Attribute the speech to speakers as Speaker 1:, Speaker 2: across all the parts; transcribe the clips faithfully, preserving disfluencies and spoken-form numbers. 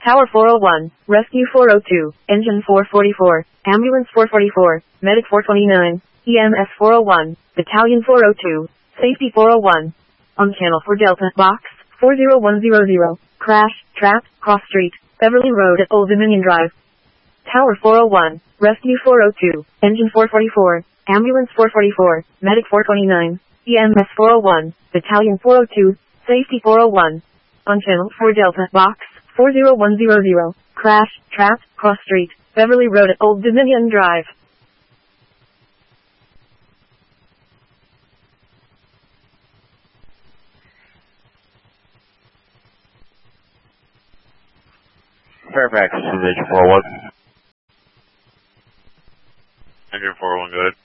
Speaker 1: Tower four oh one, Rescue four oh two, Engine four forty-four, Ambulance four forty-four, Medic four twenty-nine, E M S four oh one, Battalion four oh two, Safety four oh one. On channel for Delta, Box four oh one hundred, Crash, Trap, Cross Street, Beverly Road at Old Dominion Drive. Tower four oh one, Rescue four oh two, Engine four forty-four, Ambulance four forty-four, Medic four twenty-nine, E M S four oh one, Battalion four oh two, Safety four oh one. On channel for Delta, Box four oh one hundred, Crash, Trap, Cross Street, Beverly Road at Old Dominion Drive.
Speaker 2: Fairfax, Division four oh one. Engine four oh one, good.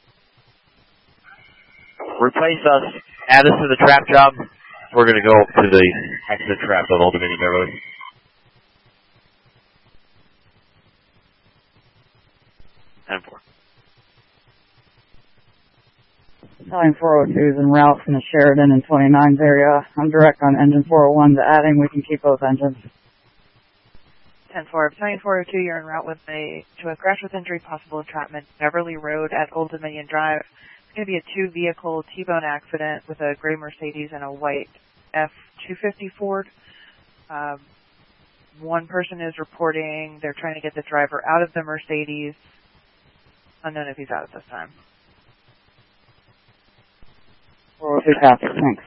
Speaker 2: Replace us, add us to the trap job. We're going to go to the exit trap of Old Dominion Beverly. ten four.
Speaker 3: Battalion four oh two is en route from the Sheridan and twenty-nines area. I'm direct on engine four oh one to adding. We can keep both engines.
Speaker 4: ten four. Battalion four oh two, you're en route with a, to a crash with injury, possible entrapment, Beverly Road at Old Dominion Drive. It's going to be a two-vehicle T-bone accident with a gray Mercedes and a white F two fifty Ford. Um, one person is reporting they're trying to get the driver out of the Mercedes. Unknown if he's out at this time.
Speaker 3: four oh two passes, thanks.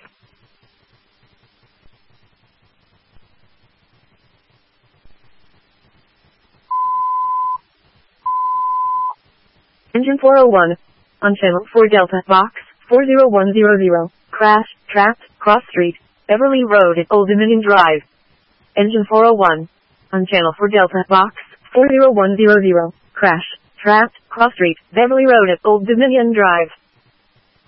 Speaker 1: Engine four oh one. On channel for Delta, Box four oh one hundred, Crash, Trap, Cross Street, Beverly Road at Old Dominion Drive. Engine four oh one. On channel for Delta, Box four oh one hundred, Crash, Trap, Cross Street, Beverly Road at Old Dominion Drive.